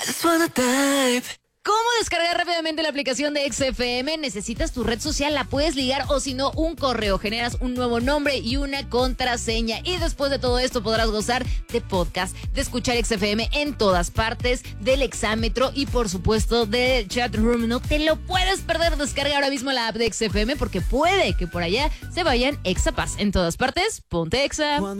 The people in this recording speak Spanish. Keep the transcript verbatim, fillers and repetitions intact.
I just wanna dive. ¿Cómo descargar rápidamente la aplicación de X F M? Necesitas tu red social, la puedes ligar o si no, un correo. Generas un nuevo nombre y una contraseña. Y después de todo esto podrás gozar de podcast, de escuchar X F M en todas partes, del exámetro y por supuesto del chat room. No te lo puedes perder. Descarga ahora mismo la app de X F M porque puede que por allá se vayan Exapaz. En todas partes, ponte Exa.